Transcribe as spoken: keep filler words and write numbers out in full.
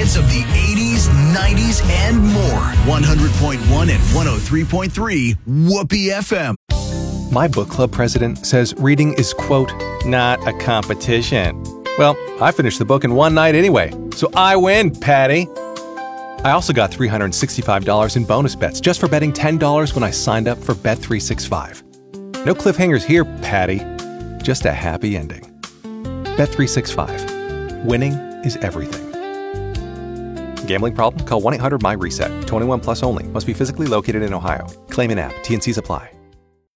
hits of the eighties, nineties, and more. one hundred point one and one oh three point three Whoopee F M. My book club president says reading is, quote, not a competition. Well, I finished the book in one night anyway, so I win, Patty. I also got three hundred sixty-five dollars in bonus bets just for betting ten dollars when I signed up for Bet three sixty-five. No cliffhangers here, Patty. Just a happy ending. Bet three sixty-five. Winning is everything. Gambling problem? Call one eight hundred my reset. twenty-one plus only. Must be physically located in Ohio. Claim in app. T and C's apply.